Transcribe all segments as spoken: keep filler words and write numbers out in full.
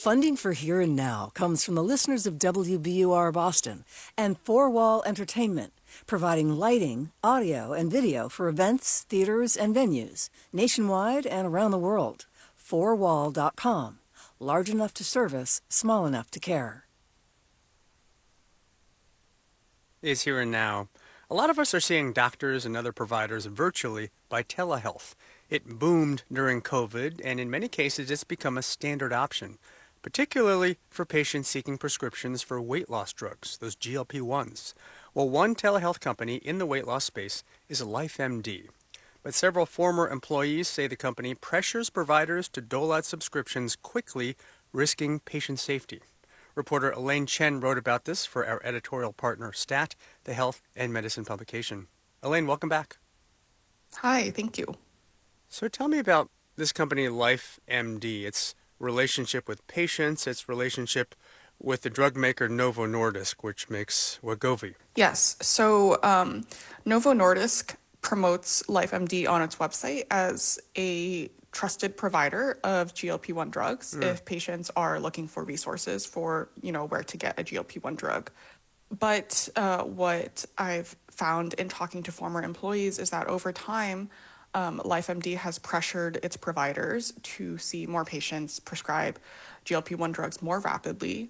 Funding for Here and Now comes from the listeners of W B U R Boston and Four Wall Entertainment, providing lighting, audio, and video for events, theaters, and venues nationwide and around the world. four wall dot com. Large enough to service, small enough to care. Is Here and Now. A lot of us are seeing doctors and other providers virtually by telehealth. It boomed during COVID, and in many cases it's become a standard option, particularly for patients seeking prescriptions for weight loss drugs, those G L P ones. Well, one telehealth company in the weight loss space is LifeMD. But several former employees say the company pressures providers to dole out subscriptions quickly, risking patient safety. Reporter Elaine Chen wrote about this for our editorial partner, STAT, the health and medicine publication. Elaine, welcome back. Hi, thank you. So tell me about this company, LifeMD, its relationship with patients, its relationship with the drug maker Novo Nordisk, which makes Wegovy. Yes, so um, Novo Nordisk promotes LifeMD on its website as a trusted provider of G L P one drugs mm. if patients are looking for resources for, you know, where to get a G L P one drug. But uh, what I've found in talking to former employees is that over time, um, LifeMD has pressured its providers to see more patients prescribe G L P one drugs more rapidly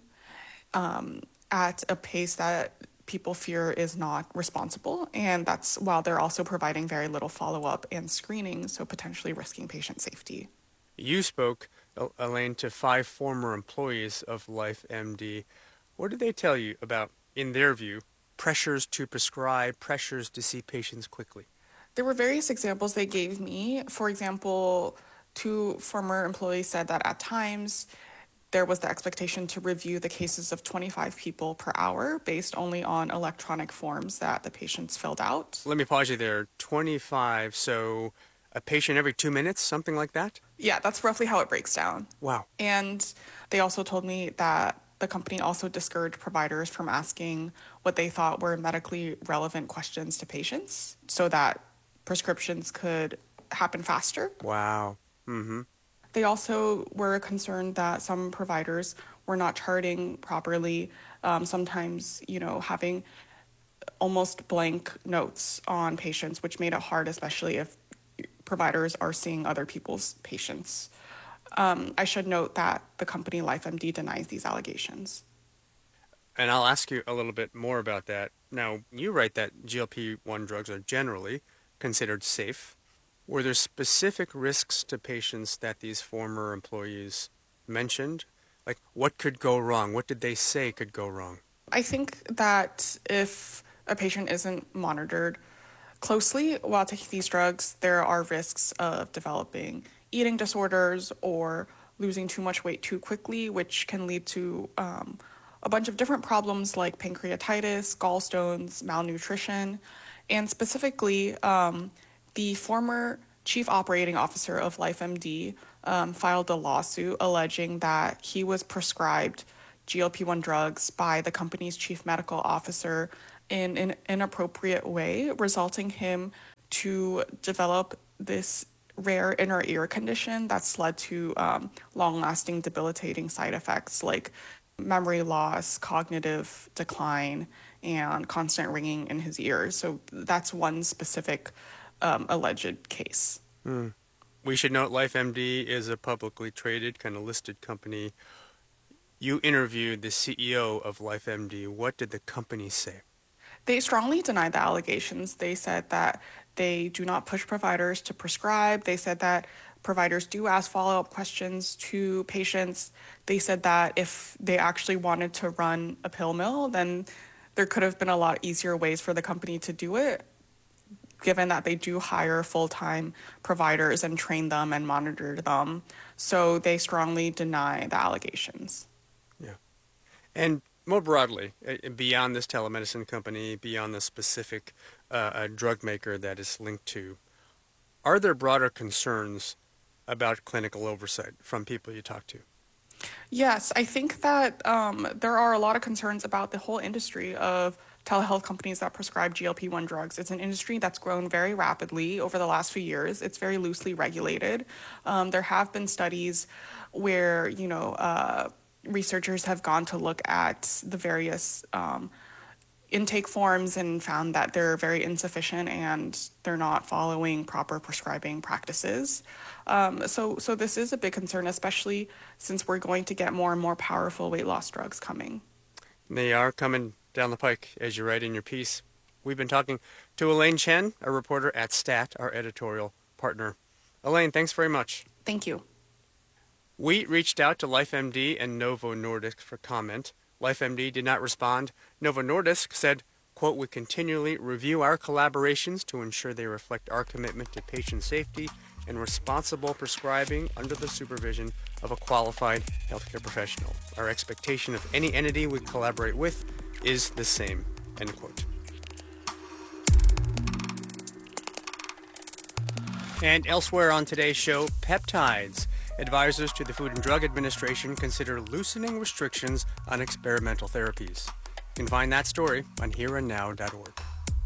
um, at a pace that people fear is not responsible, and that's while they're also providing very little follow-up and screening, so potentially risking patient safety. You spoke, Elaine, to five former employees of LifeMD. What did they tell you about, in their view, pressures to prescribe, pressures to see patients quickly? There were various examples they gave me. For example, two former employees said that at times there was the expectation to review the cases of twenty-five people per hour based only on electronic forms that the patients filled out. Let me pause you there. twenty-five, so a patient every two minutes, something like that? Yeah, that's roughly how it breaks down. Wow. And they also told me that the company also discouraged providers from asking what they thought were medically relevant questions to patients so that prescriptions could happen faster. Wow. Mm-hmm. They also were concerned that some providers were not charting properly, um, sometimes, you know, having almost blank notes on patients, which made it hard, especially if providers are seeing other people's patients. Um, I should note that the company LifeMD denies these allegations. And I'll ask you a little bit more about that. Now, you write that G L P one drugs are generally considered safe. Were there specific risks to patients that these former employees mentioned? Like, what could go wrong? What did they say could go wrong? I think that if a patient isn't monitored closely while taking these drugs, there are risks of developing eating disorders or losing too much weight too quickly, which can lead to um, a bunch of different problems like pancreatitis, gallstones, malnutrition, and specifically, um, the former chief operating officer of LifeMD um, filed a lawsuit alleging that he was prescribed G L P one drugs by the company's chief medical officer in an inappropriate way, resulting him to develop this rare inner ear condition that's led to um, long-lasting debilitating side effects like memory loss, cognitive decline, and constant ringing in his ears. So that's one specific Um, alleged case. Hmm. We should note LifeMD is a publicly traded, kind of listed company. You interviewed the C E O of LifeMD. What did the company say? They strongly denied the allegations. They said that they do not push providers to prescribe. They said that providers do ask follow-up questions to patients. They said that if they actually wanted to run a pill mill, then there could have been a lot easier ways for the company to do it, given that they do hire full-time providers and train them and monitor them. So they strongly deny the allegations. Yeah. And more broadly, beyond this telemedicine company, beyond the specific uh, drug maker that is linked to, are there broader concerns about clinical oversight from people you talk to? Yes, I think that um, there are a lot of concerns about the whole industry of telehealth companies that prescribe G L P one drugs. It's an industry that's grown very rapidly over the last few years. It's very loosely regulated. Um, there have been studies where, you know, uh, researchers have gone to look at the various um, intake forms and found that they're very insufficient and they're not following proper prescribing practices. Um, so, so this is a big concern, especially since we're going to get more and more powerful weight loss drugs coming. They are coming down the pike, as you write in your piece. We've been talking to Elaine Chen, a reporter at STAT, our editorial partner. Elaine, thanks very much. Thank you. We reached out to LifeMD and Novo Nordisk for comment. LifeMD did not respond. Novo Nordisk said, quote, "We continually review our collaborations to ensure they reflect our commitment to patient safety and responsible prescribing under the supervision of a qualified healthcare professional. Our expectation of any entity we collaborate with is the same," end quote. And elsewhere on today's show, peptides. Advisors to the Food and Drug Administration consider loosening restrictions on experimental therapies. You can find that story on here and now dot org.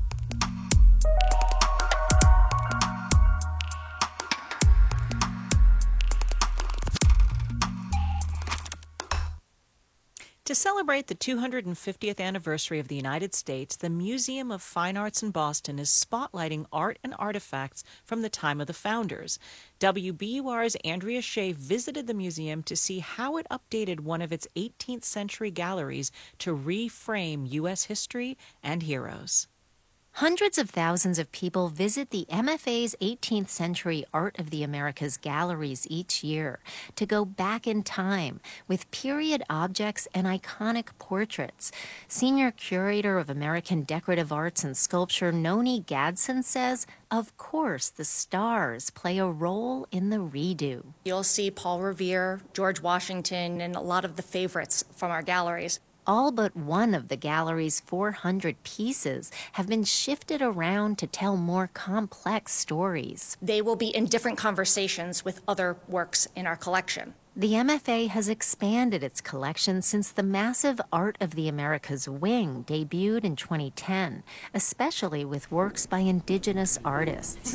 To celebrate the two hundred fiftieth anniversary of the United States, the Museum of Fine Arts in Boston is spotlighting art and artifacts from the time of the founders. W B U R's Andrea Shea visited the museum to see how it updated one of its eighteenth century galleries to reframe U S history and heroes. Hundreds of thousands of people visit the M F A's eighteenth century Art of the Americas galleries each year to go back in time with period objects and iconic portraits. Senior Curator of American Decorative Arts and Sculpture Noni Gadsden says, of course, the stars play a role in the redo. You'll see Paul Revere, George Washington, and a lot of the favorites from our galleries. All but one of the gallery's four hundred pieces have been shifted around to tell more complex stories. They will be in different conversations with other works in our collection. The M F A has expanded its collection since the massive Art of the Americas wing debuted in twenty ten, especially with works by indigenous artists.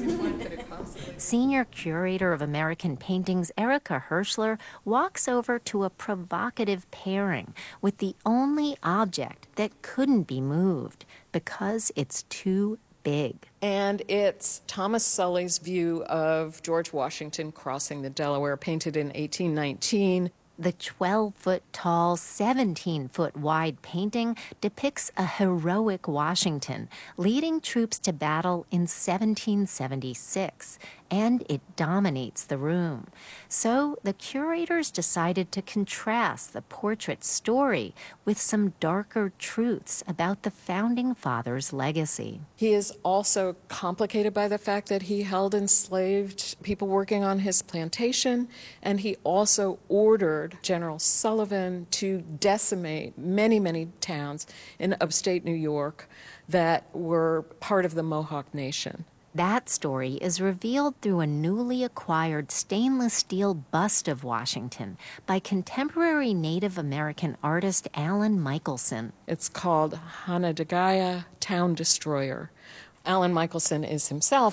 Senior Curator of American Paintings Erica Hirschler walks over to a provocative pairing with the only object that couldn't be moved because it's too big. And it's Thomas Sully's view of George Washington crossing the Delaware, painted in eighteen nineteen. The twelve-foot-tall, seventeen-foot-wide painting depicts a heroic Washington leading troops to battle in seventeen seventy-six, and it dominates the room. So the curators decided to contrast the portrait story with some darker truths about the Founding Fathers' legacy. He is also complicated by the fact that he held enslaved people working on his plantation, and he also ordered General Sullivan to decimate many, many towns in upstate New York that were part of the Mohawk Nation. That story is revealed through a newly acquired stainless steel bust of Washington by contemporary Native American artist Alan Michelson. It's called Hanadagaya, Town Destroyer. Alan Michelson is himself